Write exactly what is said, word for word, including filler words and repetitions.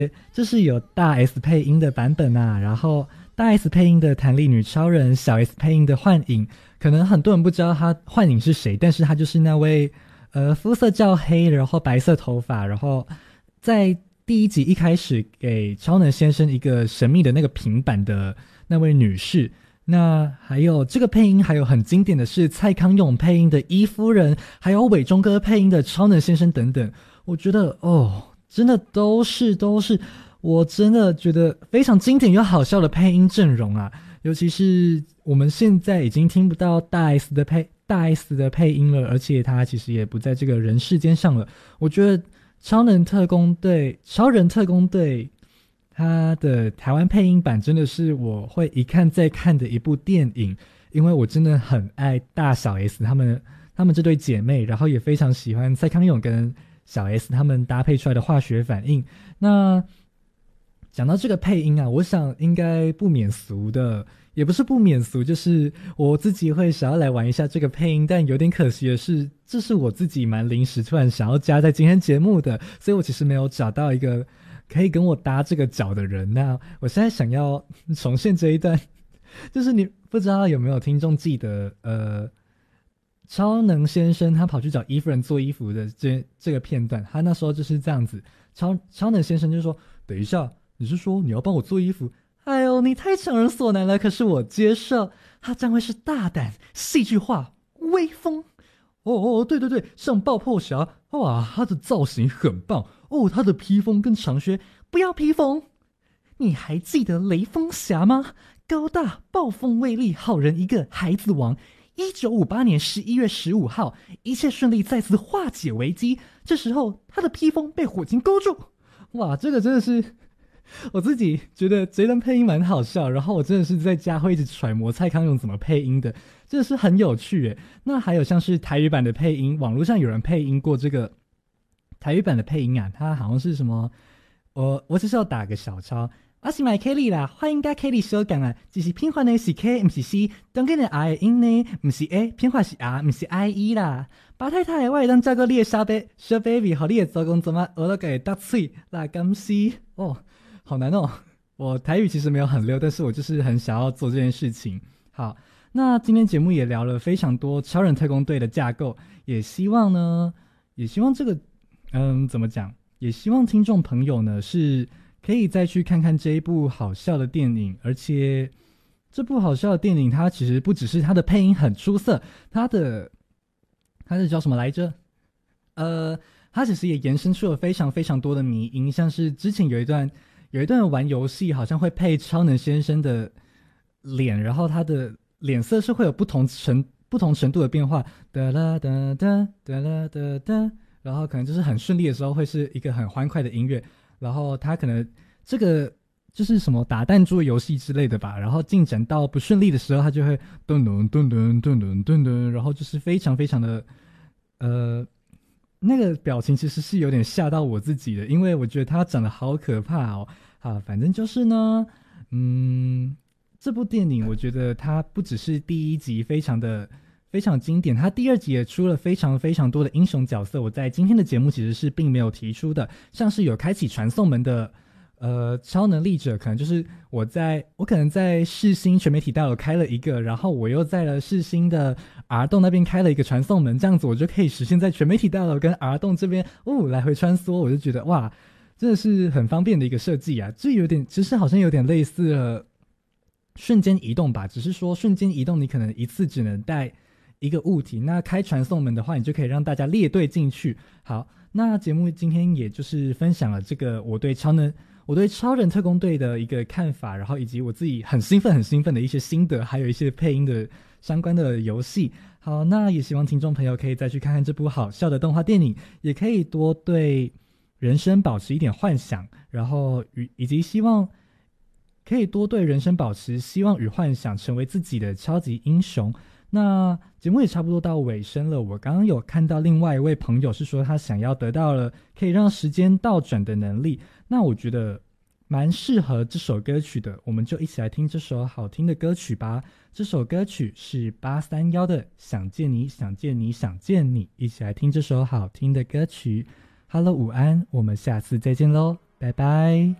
这是有大 S 配音的版本啊，然后大 S 配音的弹力女超人，小 S 配音的幻影。可能很多人不知道他幻影是谁，但是他就是那位呃肤色较黑，然后白色头发，然后在第一集一开始给超能先生一个神秘的那个平板的那位女士。那还有这个配音还有很经典的是蔡康永配音的伊夫人，还有伟忠哥配音的超能先生等等。我觉得哦真的都是都是我真的觉得非常经典又好笑的配音阵容啊。尤其是我们现在已经听不到大 S 的配大 S 的配音了，而且他其实也不在这个人世间上了。我觉得超能特工队超人特工队他的台湾配音版真的是我会一看再看的一部电影，因为我真的很爱大小 S 他们他们这对姐妹，然后也非常喜欢蔡康永跟小 S 他们搭配出来的化学反应。那讲到这个配音啊，我想应该不免俗的，也不是不免俗，就是我自己会想要来玩一下这个配音，但有点可惜的是，这是我自己蛮临时突然想要加在今天节目的，所以我其实没有找到一个可以跟我搭这个角的人。那我现在想要重现这一段，就是你不知道有没有听众记得，呃，超能先生他跑去找伊夫人做衣服的这这个片段，他那时候就是这样子，超超能先生就说：“等一下。”你是说你要帮我做衣服？哎呦，你太强人所难了，可是我接受。他将会是大胆、戏剧化、威风。哦哦，对对对，像爆破侠，哇，他的造型很棒哦，他的披风跟长靴，不要披风。你还记得雷锋侠吗？高大、暴风威力，好人一个，孩子王。一九五八年十一月十五号，一切顺利，再次化解危机。这时候，他的披风被火星勾住。哇，这个真的是。我自己觉得这段配音蛮好笑，然后我真的是在家会一直揣摩蔡康永怎么配音的，真的是很有趣耶。那还有像是台语版的配音，网络上有人配音过这个台语版的配音啊，它好像是什么，我我只是要打个小抄，我是买 Kelly 啦，欢迎跟 Kelly 相共啊，只是拼法呢是 K 不是 C， 当给的 I 音呢不是 A， 拼法是 R 不是 I E 啦。八太太，我会当照顾你的小 baby， 小 baby， 和你的做工怎么学到个搭嘴啦，感谢哦。好难哦，我台语其实没有很溜，但是我就是很想要做这件事情。好，那今天节目也聊了非常多超人特工队的架构，也希望呢，也希望这个，嗯，怎么讲？也希望听众朋友呢是可以再去看看这一部好笑的电影，而且这部好笑的电影它其实不只是它的配音很出色，它的它是叫什么来着？呃，它其实也延伸出了非常非常多的迷因，像是之前有一段。有一段玩游戏好像会配超能先生的脸，然后他的脸色是会有不同程不同程度的变化，哒啦哒哒哒啦哒哒，然后可能就是很顺利的时候会是一个很欢快的音乐，然后他可能这个就是什么打弹珠游戏之类的吧，然后进展到不顺利的时候，他就会噔噔噔噔噔噔噔噔，然后就是非常非常的呃。那个表情其实是有点吓到我自己的，因为我觉得他长得好可怕哦。好，反正就是呢，嗯，这部电影我觉得它不只是第一集非常的非常经典，它第二集也出了非常非常多的英雄角色，我在今天的节目其实是并没有提出的，像是有开启传送门的。呃，超能力者可能就是我在我可能在世新全媒体大楼开了一个，然后我又在了世新的 R 栋那边开了一个传送门，这样子我就可以实现在全媒体大楼跟 R 栋这边哦来回穿梭，我就觉得哇，真的是很方便的一个设计啊。这有点其实好像有点类似了瞬间移动吧，只是说瞬间移动你可能一次只能带一个物体，那开传送门的话，你就可以让大家列队进去。好，那节目今天也就是分享了这个我对超能。我对超人特工队的一个看法，然后以及我自己很兴奋很兴奋的一些心得，还有一些配音的相关的游戏。好，那也希望听众朋友可以再去看看这部好笑的动画电影，也可以多对人生保持一点幻想，然后与以及希望可以多对人生保持希望与幻想，成为自己的超级英雄。那节目也差不多到尾声了，我刚刚有看到另外一位朋友是说他想要得到了可以让时间倒转的能力，那我觉得蛮适合这首歌曲的，我们就一起来听这首好听的歌曲吧。这首歌曲是八三一的想见你想见你想见你，一起来听这首好听的歌曲。Hello 午安，我们下次再见咯。 拜拜。